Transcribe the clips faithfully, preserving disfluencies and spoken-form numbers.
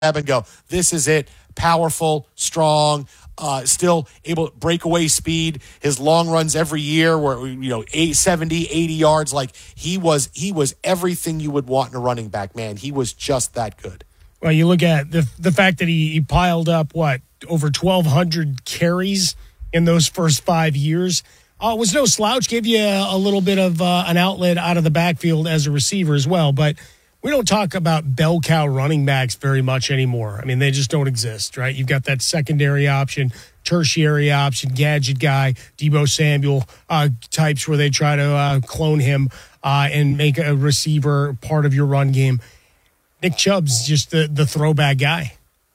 and go, this is it, powerful, strong, uh, still able to breakaway speed. His long runs every year were, you know, eight, seventy, eighty yards. Like he was, he was everything you would want in a running back, man. He was just that good. Well, you look at the the fact that he, he piled up, what, over twelve hundred carries in those first five years. Uh, was no slouch, gave you a, a little bit of uh, an outlet out of the backfield as a receiver as well. But we don't talk about bell cow running backs very much anymore. I mean, they just don't exist, right? You've got that secondary option, tertiary option, gadget guy, Deebo Samuel uh, types where they try to uh, clone him uh, and make a receiver part of your run game. Nick Chubb's just the, the throwback guy.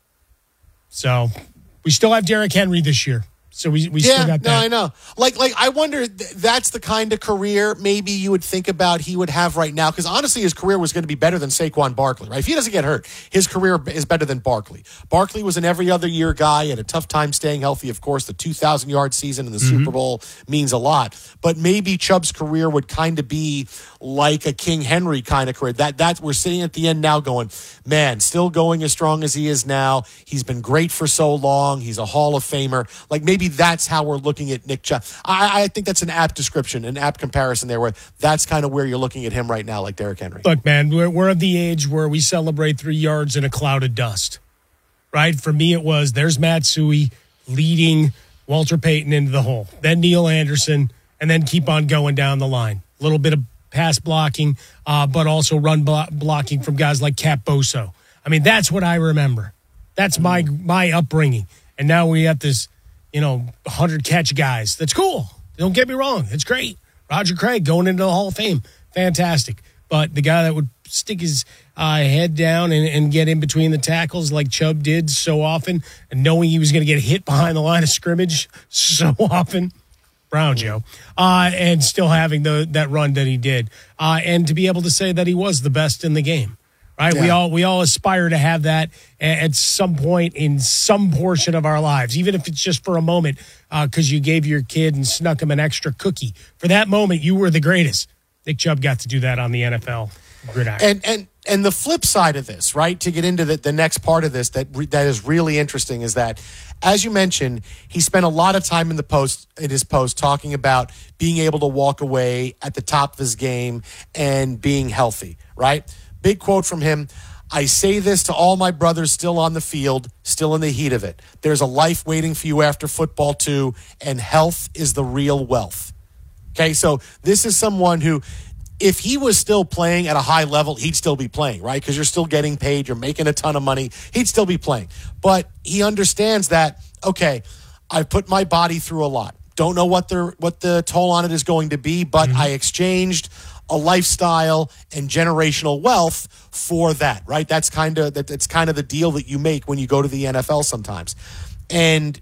So we still have Derrick Henry this year. So we we yeah, still got that. No, I know. Like, like I wonder, th- that's the kind of career maybe you would think about he would have right now. Because honestly, his career was going to be better than Saquon Barkley, right? If he doesn't get hurt, his career is better than Barkley. Barkley was an every other year guy, had a tough time staying healthy. Of course, the two thousand yard season in the mm-hmm. Super Bowl means a lot. But maybe Chubb's career would kind of be like a King Henry kind of career. That that we're sitting at the end now going, man, still going as strong as he is now. He's been great for so long. He's a Hall of Famer. Like maybe that's how we're looking at Nick Chubb. I, I think that's an apt description, an apt comparison there, where that's kind of where you're looking at him right now, like Derrick Henry. Look, man, we're, we're of the age where we celebrate three yards in a cloud of dust, right? For me, it was there's Matsui leading Walter Payton into the hole, then Neil Anderson, and then keep on going down the line. A little bit of pass blocking, uh, but also run blo- blocking from guys like Cap Boso. I mean, that's what I remember. That's my my upbringing. And now we have this, you know, one hundred catch guys. That's cool. Don't get me wrong. It's great. Roger Craig going into the Hall of Fame. Fantastic. But the guy that would stick his uh, head down and, and get in between the tackles like Chubb did so often, and knowing he was going to get hit behind the line of scrimmage so often, Brown Joe, uh, and still having the that run that he did, uh, and to be able to say that he was the best in the game, right? Yeah. We all we all aspire to have that at some point in some portion of our lives, even if it's just for a moment, because uh, you gave your kid and snuck him an extra cookie. For that moment, you were the greatest. Nick Chubb got to do that on the N F L gridiron. And and and the flip side of this, right, to get into the, the next part of this that re, that is really interesting is that, as you mentioned, he spent a lot of time in the post in his post talking about being able to walk away at the top of his game and being healthy, right? Big quote from him. I say this to all my brothers still on the field, still in the heat of it. There's a life waiting for you after football too, and health is the real wealth. Okay, so this is someone who, if he was still playing at a high level, he'd still be playing, right? Because you're still getting paid, you're making a ton of money, he'd still be playing. But he understands that, okay, I've put my body through a lot. Don't know what the what the toll on it is going to be, but mm-hmm. I exchanged a lifestyle and generational wealth for that, right? That's kind of that. That's kind of the deal that you make when you go to the N F L sometimes. And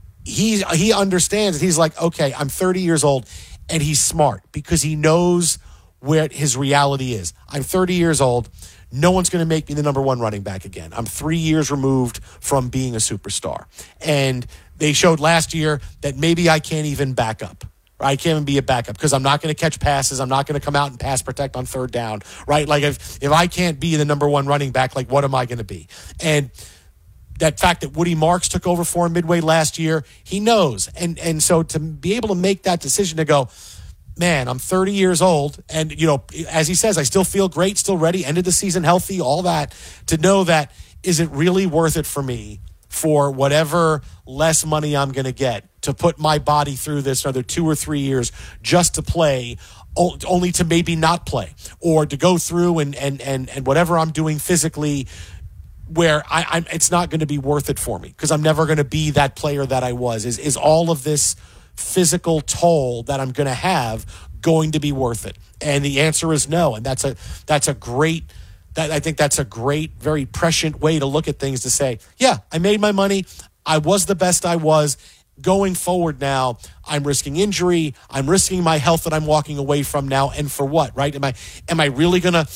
he he understands. He's like, okay, I'm thirty years old, and he's smart because he knows where his reality is. I'm thirty years old. No one's going to make me the number one running back again. I'm three years removed from being a superstar. And they showed last year that maybe I can't even back up. Right? I can't even be a backup because I'm not going to catch passes. I'm not going to come out and pass protect on third down. Right? Like if, if I can't be the number one running back, like what am I going to be? And that fact that Woody Marks took over for him midway last year, he knows. And and so to be able to make that decision to go, man, I'm thirty years old, and, you know, as he says, I still feel great, still ready, ended the season healthy, all that, to know that, is it really worth it for me for whatever less money I'm going to get to put my body through this another two or three years just to play, only to maybe not play, or to go through and and and, and whatever I'm doing physically where I, I'm, it's not going to be worth it for me because I'm never going to be that player that I was. Is is all of this physical toll that I'm going to have going to be worth it? And the answer is no. And that's a that's a great that I think that's a great, very prescient way to look at things, to say, yeah, I made my money. I was the best I was. Going forward now, I'm risking injury. I'm risking my health that I'm walking away from now. And for what, right? Am I am I really going to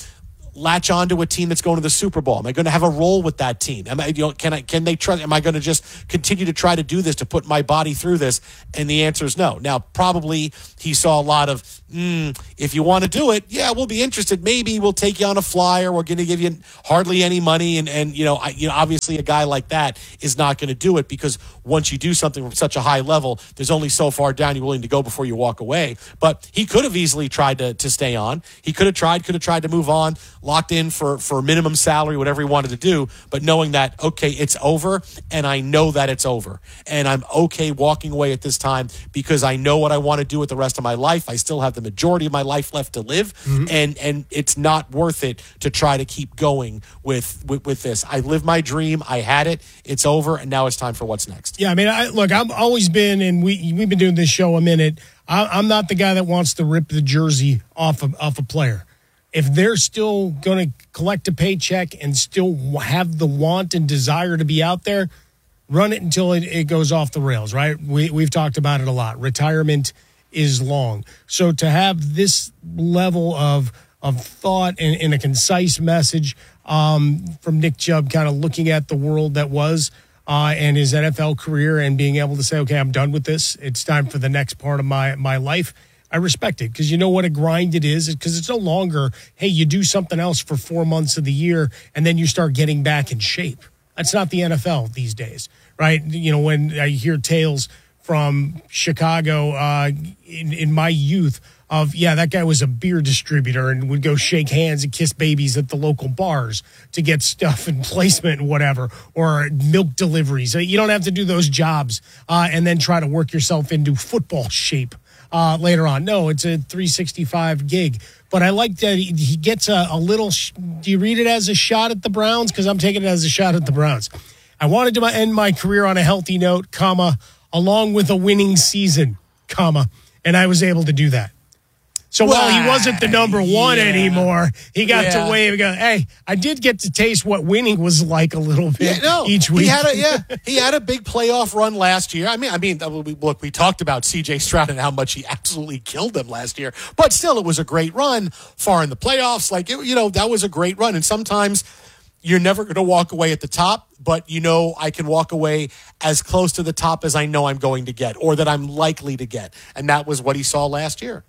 latch onto a team that's going to the Super Bowl? Am I going to have a role with that team? Am I, you know, can I, can they trust, am I going to just continue to try to do this, to put my body through this? And the answer is no. Now, probably he saw a lot of, mm, if you want to do it, yeah, we'll be interested. Maybe we'll take you on a flyer. We're going to give you hardly any money. And, and you know, I, you know, obviously a guy like that is not going to do it, because once you do something from such a high level, there's only so far down you're willing to go before you walk away. But he could have easily tried to, to stay on. He could have tried, could have tried to move on, locked in for, for minimum salary, whatever he wanted to do, but knowing that, okay, it's over, and I know that it's over. And I'm okay walking away at this time because I know what I want to do with the rest of my life. I still have the majority of my life left to live, mm-hmm. and, and it's not worth it to try to keep going with, with, with this. I lived my dream. I had it. It's over, and now it's time for what's next. Yeah, I mean, I, look, I've always been, and we, we've been doing this show a minute, I, I'm not the guy that wants to rip the jersey off of, off a player. If they're still going to collect a paycheck and still have the want and desire to be out there, run it until it, it goes off the rails, right? We, we've talked about it a lot. Retirement is long. So to have this level of of thought and, and a concise message um, from Nick Chubb, kind of looking at the world that was uh, and his N F L career, and being able to say, okay, I'm done with this. It's time for the next part of my, my life. I respect it, because you know what a grind it is, because it's no longer, hey, you do something else for four months of the year and then you start getting back in shape. That's not the N F L these days, right? You know, when I hear tales from Chicago uh, in, in my youth of, yeah, that guy was a beer distributor and would go shake hands and kiss babies at the local bars to get stuff and placement and whatever, or milk deliveries. You don't have to do those jobs uh, and then try to work yourself into football shape uh, later on. No, it's a three sixty-five gig. But I like that he, he gets a, a little, sh- do you read it as a shot at the Browns? Because I'm taking it as a shot at the Browns. I wanted to end my career on a healthy note, comma, along with a winning season, comma, and I was able to do that. So while he wasn't the number one yeah. anymore, he got yeah. to wave and go, hey, I did get to taste what winning was like a little bit yeah, no, each week. He had a, yeah, he had a big playoff run last year. I mean, I mean, look, we talked about C J Stroud and how much he absolutely killed them last year, but still, it was a great run, far in the playoffs. Like, it, you know, that was a great run. And sometimes you're never going to walk away at the top, but you know, I can walk away as close to the top as I know I'm going to get, or that I'm likely to get. And that was what he saw last year.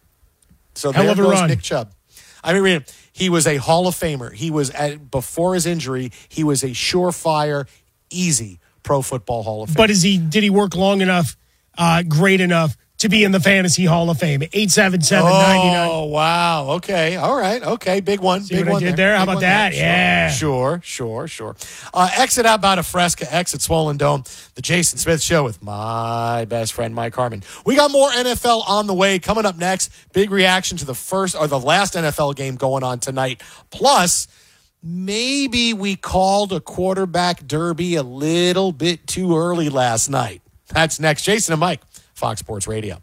So Hell there goes run. Nick Chubb. I mean, he was a Hall of Famer. He was, at, before his injury, he was a surefire, easy Pro Football Hall of Fame. But is he? Did he work long enough, uh, great enough to be in the Fantasy Hall of Fame? eight seven seven, nine nine. Oh, wow. Okay. All right. Okay. Big one. See Big what one I did there? there? How Big about that? There. Yeah. Sure, sure, sure. Uh, exit out about a Fresca, exit Swollen Dome, the Jason Smith Show with my best friend, Mike Harmon. We got more N F L on the way. Coming up next, big reaction to the first or the last N F L game going on tonight. Plus, maybe we called a quarterback derby a little bit too early last night. That's next. Jason and Mike, Fox Sports Radio.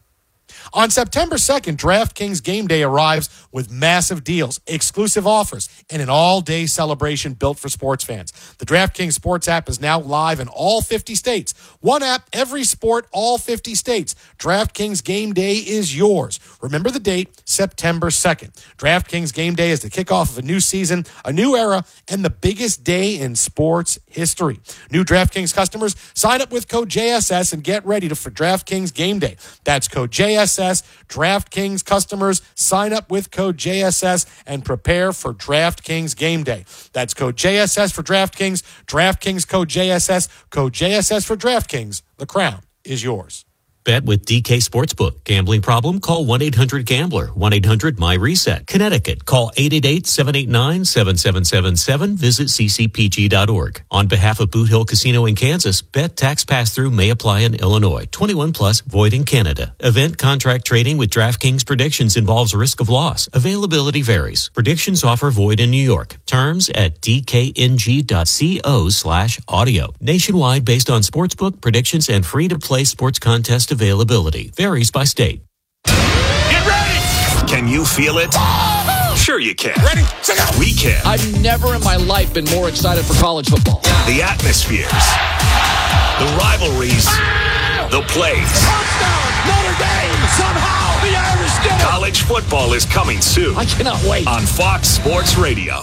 On September second, DraftKings Game Day arrives with massive deals, exclusive offers, and an all-day celebration built for sports fans. The DraftKings Sports app is now live in all fifty states. One app, every sport, all fifty states. DraftKings Game Day is yours. Remember the date, September second. DraftKings Game Day is the kickoff of a new season, a new era, and the biggest day in sports history. New DraftKings customers, sign up with code J S S and get ready to, for DraftKings Game Day. That's code J S S. DraftKings customers, sign up with code J S S and prepare for DraftKings Game Day. That's code J S S for DraftKings. DraftKings code J S S. Code J S S for DraftKings. The crown is yours. Bet with D K Sportsbook. Gambling problem? Call one eight hundred gambler. one eight hundred my reset. Connecticut. Call eight eight eight, seven eight nine, seven seven seven seven. Visit c c p g dot org. On behalf of Boot Hill Casino in Kansas, bet tax pass-through may apply in Illinois. twenty-one plus, void in Canada. Event contract trading with DraftKings predictions involves risk of loss. Availability varies. Predictions offer void in New York. Terms at d k n g dot co slash audio. Nationwide based on sportsbook, predictions, and free-to-play sports contest availability. Varies by state. Get ready! Can you feel it? Sure you can. Ready? Check out. We can. I've never in my life been more excited for college football. The atmospheres. The rivalries. The plays. Touchdown, Notre Dame. Somehow the Irish did it. College football is coming soon. I cannot wait. On Fox Sports Radio.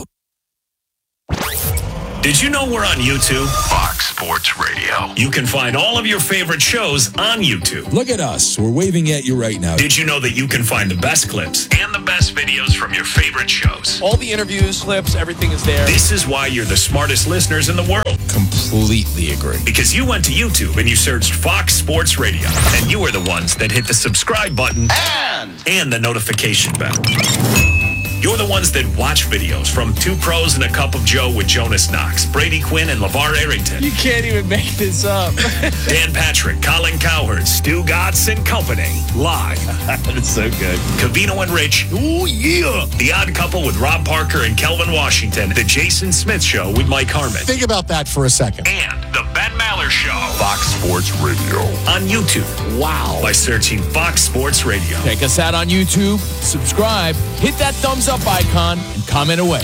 Did you know we're on YouTube? Fox Sports Radio. You can find all of your favorite shows on YouTube. Look at us. We're waving at you right now. Did you know that you can find the best clips and the best videos from your favorite shows? All the interviews, clips, everything is there. This is why you're the smartest listeners in the world. Completely agree. Because you went to YouTube and you searched Fox Sports Radio. And you are the ones that hit the subscribe button And, and the notification bell. You're the ones that watch videos from Two Pros and a Cup of Joe with Jonas Knox, Brady Quinn, and LeVar Arrington. you can't even make this up. Dan Patrick, Colin Cowherd, Stu Gatz and Company. Live. That's so good. Covino and Rich. Oh, yeah. The Odd Couple with Rob Parker and Kelvin Washington. The Jason Smith Show with Mike Harmon. Think about that for a second. And the Ben Maller Show. Fox Sports Radio. On YouTube. Wow. By searching Fox Sports Radio. Check us out on YouTube. Subscribe. Hit that thumbs up icon and comment away.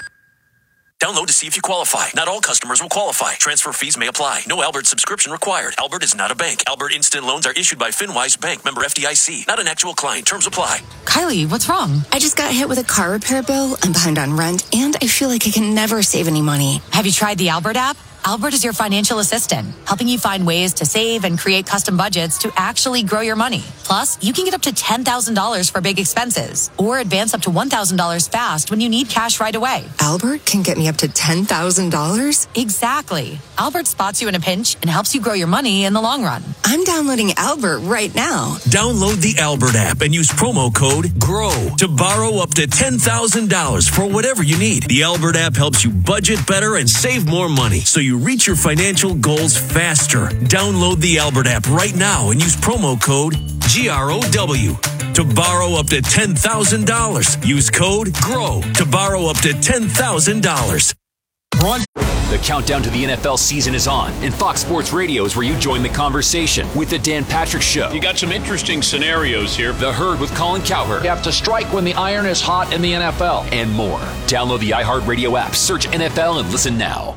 Download to see if you qualify. Not all customers will qualify. Transfer fees may apply. No Albert subscription required. Albert is not a bank. Albert Instant Loans are issued by FinWise Bank, member F D I C. Not an actual client. Terms apply. Kylie, what's wrong? I just got hit with a car repair bill. I'm behind on rent, and I feel like I can never save any money. Have you tried the Albert app? Albert is your financial assistant, helping you find ways to save and create custom budgets to actually grow your money. Plus, you can get up to ten thousand dollars for big expenses or advance up to one thousand dollars fast when you need cash right away. Albert can get me up to ten thousand dollars? Exactly. Albert spots you in a pinch and helps you grow your money in the long run. I'm downloading Albert right now. Download the Albert app and use promo code GROW to borrow up to ten thousand dollars for whatever you need. The Albert app helps you budget better and save more money so you reach your financial goals faster. Download the Albert app right now and use promo code G R O W to borrow up to ten thousand dollars. Use code GROW to borrow up to ten thousand dollars. The countdown to the N F L season is on, and Fox Sports Radio is where you join the conversation with the Dan Patrick Show. You got some interesting scenarios here. The Herd with Colin Cowherd. You have to strike when the iron is hot in the N F L. And more. Download the iHeartRadio app, search N F L, and listen now.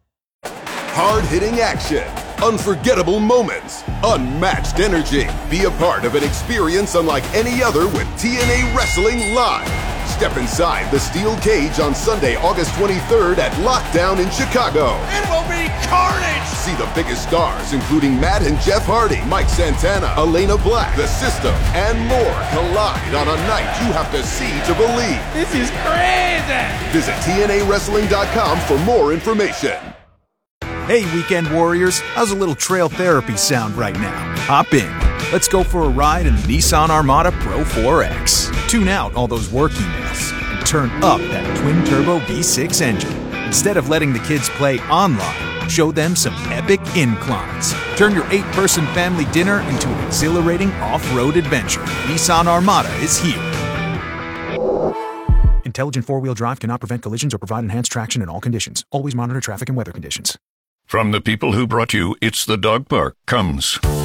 Hard-hitting action, unforgettable moments, unmatched energy. Be a part of an experience unlike any other with T N A Wrestling Live. Step inside the steel cage on Sunday, August twenty-third at Lockdown in Chicago. It will be carnage! See the biggest stars, including Matt and Jeff Hardy, Mike Santana, Elena Black, The System, and more collide on a night you have to see to believe. This is crazy! Visit T N A wrestling dot com for more information. Hey, Weekend Warriors, how's a little trail therapy sound right now? Hop in. Let's go for a ride in the Nissan Armada Pro four X. Tune out all those work emails and turn up that twin-turbo V six engine. Instead of letting the kids play online, show them some epic inclines. Turn your eight-person family dinner into an exhilarating off-road adventure. Nissan Armada is here. Intelligent four-wheel drive cannot prevent collisions or provide enhanced traction in all conditions. Always monitor traffic and weather conditions. From the people who brought you It's the Dog Park comes